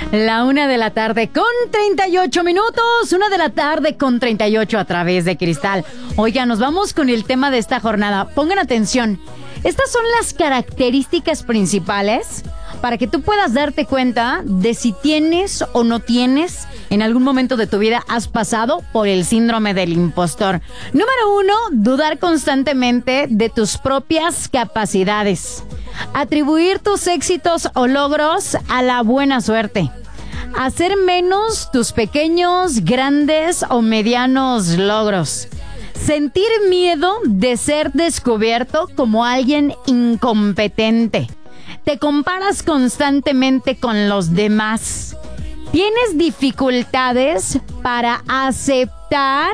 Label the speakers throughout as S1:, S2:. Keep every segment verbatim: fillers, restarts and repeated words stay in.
S1: La una de la tarde con treinta y ocho minutos. Una de la tarde con treinta y ocho a través de Cristal. Oiga, nos vamos con el tema de esta jornada. Pongan atención. Estas son las características principales para que tú puedas darte cuenta de si tienes o no tienes, en algún momento de tu vida has pasado por el síndrome del impostor. Número uno, dudar constantemente de tus propias capacidades. Atribuir tus éxitos o logros a la buena suerte. Hacer menos tus pequeños, grandes o medianos logros. Sentir miedo de ser descubierto como alguien incompetente. Te comparas constantemente con los demás. Tienes dificultades para aceptar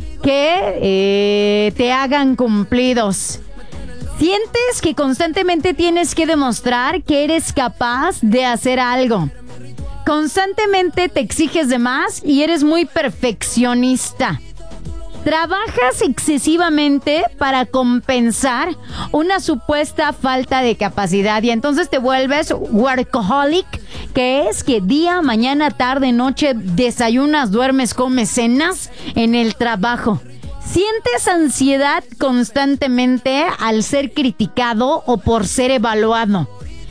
S1: que eh, te hagan cumplidos. Sientes que constantemente tienes que demostrar que eres capaz de hacer algo. Constantemente te exiges de más y eres muy perfeccionista. Trabajas excesivamente para compensar una supuesta falta de capacidad y entonces te vuelves workaholic, que es que día, mañana, tarde, noche desayunas, duermes, comes, cenas en el trabajo. Sientes ansiedad constantemente al ser criticado o por ser evaluado.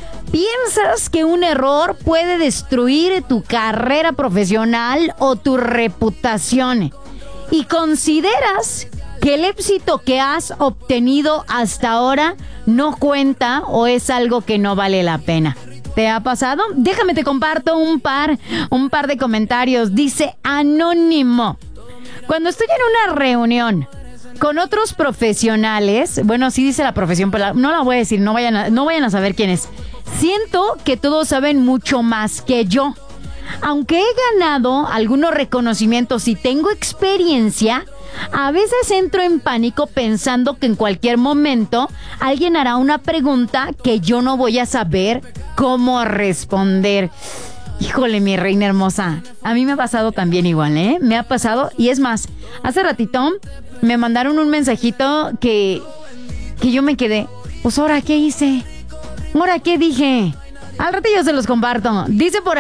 S1: Piensas que un error puede destruir tu carrera profesional o tu reputación. Y consideras que el éxito que has obtenido hasta ahora no cuenta o es algo que no vale la pena. ¿Te ha pasado? Déjame te comparto un par, un par de comentarios. Dice Anónimo. Cuando estoy en una reunión con otros profesionales, bueno, sí dice la profesión, pero no la voy a decir, no vayan a, no vayan a saber quién es. Siento que todos saben mucho más que yo. Aunque he ganado algunos reconocimientos y tengo experiencia, a veces entro en pánico pensando que en cualquier momento alguien hará una pregunta que yo no voy a saber cómo responder. Híjole, mi reina hermosa, a mí me ha pasado también igual, ¿eh? Me ha pasado, y es más, hace ratito me mandaron un mensajito que, que yo me quedé, pues ahora, ¿qué hice? ¿Ahora qué dije? Al rato yo se los comparto. Dice por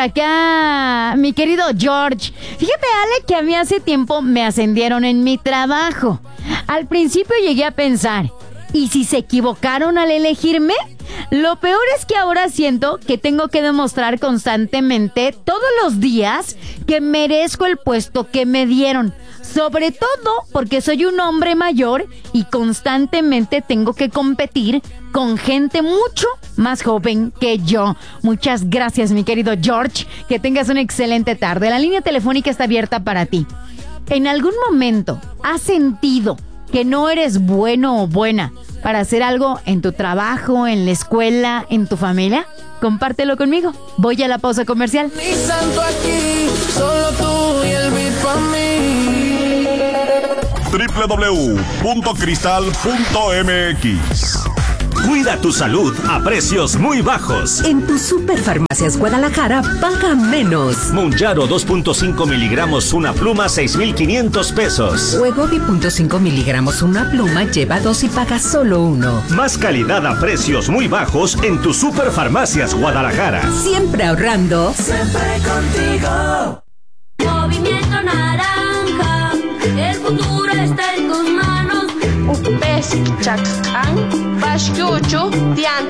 S1: acá mi querido George. Fíjate, Ale, que a mí hace tiempo me ascendieron en mi trabajo. Al principio llegué a pensar, ¿y si se equivocaron al elegirme? Lo peor es que ahora siento que tengo que demostrar constantemente, todos los días, que merezco el puesto que me dieron. Sobre todo porque soy un hombre mayor y constantemente tengo que competir con gente mucho más joven que yo. Muchas gracias, mi querido George. Que tengas una excelente tarde. La línea telefónica está abierta para ti. ¿En algún momento has sentido que no eres bueno o buena para hacer algo en tu trabajo, en la escuela, en tu familia? Compártelo conmigo. Voy a la pausa comercial.
S2: Mi santo aquí, solo tú y el beat pa' mí.
S3: doble u doble u doble u punto cristal punto m x.
S4: Cuida tu salud a precios muy bajos.
S5: En tu Superfarmacias Guadalajara, paga menos.
S4: Monjaro dos punto cinco miligramos una pluma, seis mil quinientos pesos.
S5: Wegovy punto cinco miligramos una pluma, lleva dos y paga solo uno.
S4: Más calidad a precios muy bajos en tu Superfarmacias Guadalajara.
S5: Siempre ahorrando.
S2: Siempre contigo.
S6: Movimiento Naranja, el futuro está en tus manos.
S7: Upes Chacán, Pashkuchu, Tian.